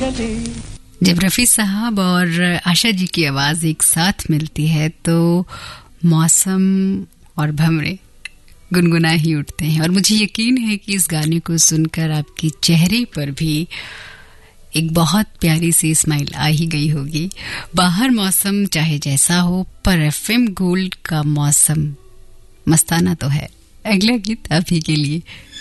जब रफ़ी साहब और आशा जी की आवाज़ एक साथ मिलती है तो मौसम और भंवरे गुनगुना ही उठते हैं। और मुझे यकीन है कि इस गाने को सुनकर आपके चेहरे पर भी एक बहुत प्यारी सी स्माइल आ ही गई होगी। बाहर मौसम चाहे जैसा हो, पर एफएम गोल्ड का मौसम मस्ताना तो है। अगला गीत अभी के लिए